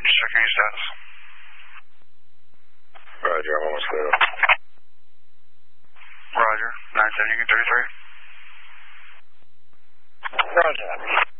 just checking your status. Roger, I'm almost clear. Roger, 970, you can 33. Roger.